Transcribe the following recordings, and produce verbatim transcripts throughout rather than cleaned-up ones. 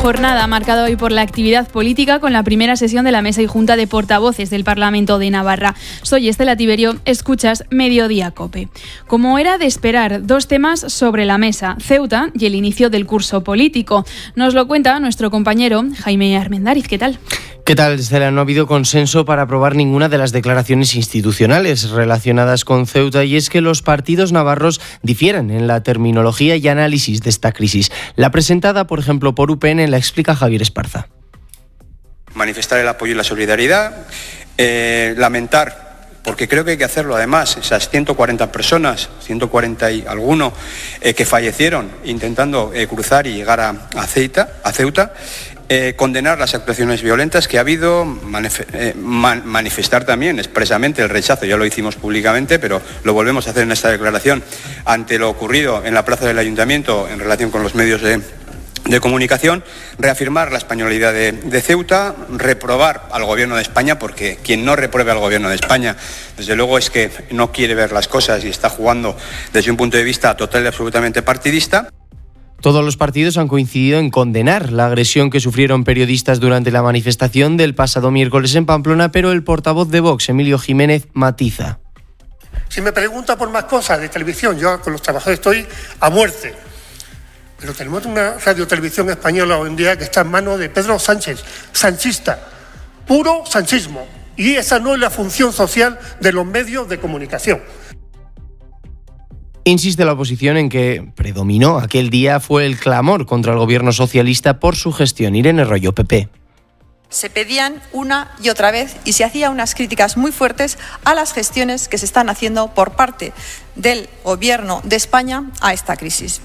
Jornada marcada hoy por la actividad política con la primera sesión de la Mesa y Junta de Portavoces del Parlamento de Navarra. Soy Estela Tiberio, escuchas Mediodía Cope. Como era de esperar, dos temas sobre la mesa, Ceuta y el inicio del curso político. Nos lo cuenta nuestro compañero Jaime Armendáriz. ¿Qué tal? ¿Qué tal, Estela? No ha habido consenso para aprobar ninguna de las declaraciones institucionales relacionadas con Ceuta, y es que los partidos navarros difieren en la terminología y análisis de esta crisis. La presentada, por ejemplo, por U P N la explica Javier Esparza. Manifestar el apoyo y la solidaridad, eh, lamentar, porque creo que hay que hacerlo además, esas ciento cuarenta personas, ciento cuarenta y alguno, eh, que fallecieron intentando eh, cruzar y llegar a, a Ceuta, a Ceuta. Eh, condenar las actuaciones violentas que ha habido, manif- eh, man- manifestar también expresamente el rechazo, ya lo hicimos públicamente, pero lo volvemos a hacer en esta declaración, ante lo ocurrido en la plaza del Ayuntamiento en relación con los medios de, de comunicación, reafirmar la españolidad de, de Ceuta, reprobar al Gobierno de España, porque quien no repruebe al Gobierno de España, desde luego es que no quiere ver las cosas y está jugando desde un punto de vista total y absolutamente partidista. Todos los partidos han coincidido en condenar la agresión que sufrieron periodistas durante la manifestación del pasado miércoles en Pamplona, pero el portavoz de Vox, Emilio Jiménez, matiza. Si me pregunta por más cosas de televisión, yo con los trabajadores estoy a muerte. Pero tenemos una radiotelevisión española hoy en día que está en manos de Pedro Sánchez, sanchista, puro sanchismo. Y esa no es la función social de los medios de comunicación. Insiste la oposición en que predominó aquel día fue el clamor contra el gobierno socialista por su gestión. Irene Royo, P P. Se pedían una y otra vez y se hacían unas críticas muy fuertes a las gestiones que se están haciendo por parte del gobierno de España a esta crisis.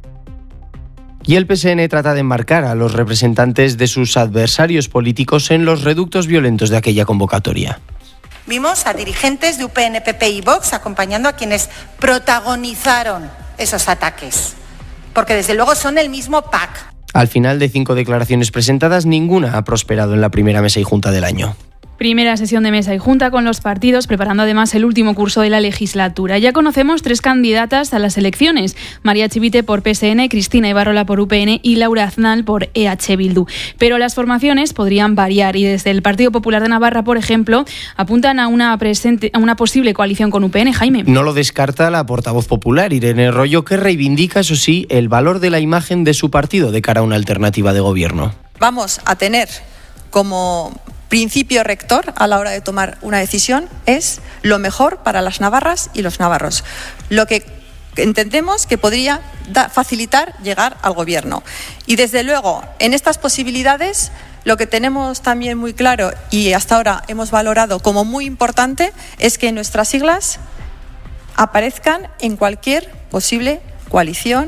Y el P S N trata de enmarcar a los representantes de sus adversarios políticos en los reductos violentos de aquella convocatoria. Vimos a dirigentes de U P N, P P y Vox acompañando a quienes protagonizaron esos ataques, porque desde luego son el mismo pack. Al final de cinco declaraciones presentadas, ninguna ha prosperado en la primera mesa y junta del año. Primera sesión de mesa y junta con los partidos, preparando además el último curso de la legislatura. Ya conocemos tres candidatas a las elecciones: María Chivite por P S N, Cristina Ibarrola por U P N y Laura Aznal por E H Bildu. Pero las formaciones podrían variar y desde el Partido Popular de Navarra, por ejemplo, apuntan a una, presente, a una posible coalición con U P N. Jaime. No lo descarta la portavoz popular, Irene Royo, que reivindica, eso sí, el valor de la imagen de su partido de cara a una alternativa de gobierno. Vamos a tener como principio rector a la hora de tomar una decisión es lo mejor para las navarras y los navarros, lo que entendemos que podría da, facilitar llegar al gobierno. Y desde luego, en estas posibilidades, lo que tenemos también muy claro y hasta ahora hemos valorado como muy importante es que nuestras siglas aparezcan en cualquier posible coalición